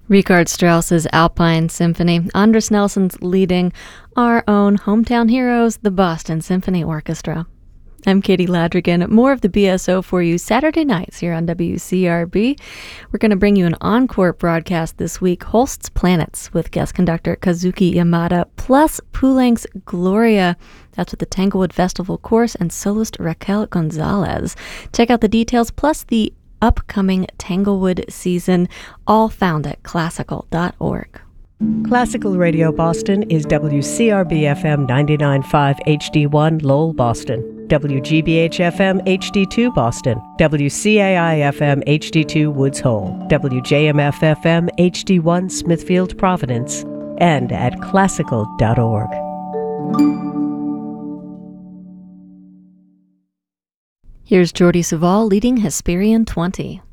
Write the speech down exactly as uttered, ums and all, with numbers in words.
Richard Strauss's Alpine Symphony. Andres Nelson's leading our own hometown heroes, the Boston Symphony Orchestra. I'm Katie Ladrigan. More of the B S O for you Saturday nights here on W C R B. We're going to bring you an encore broadcast this week, Holst's Planets, with guest conductor Kazuki Yamada, plus Poulenc's Gloria. That's with the Tanglewood Festival Chorus and soloist Raquel Gonzalez. Check out the details, plus the upcoming Tanglewood season, all found at classical dot org. Classical Radio Boston is W C R B F M ninety-nine point five H D one Lowell, Boston, W G B H F M H D two Boston, W C A I F M H D two Woods Hole, W J M F F M H D one Smithfield, Providence, and at classical dot org. Here's Jordi Savall leading Hesperian twenty.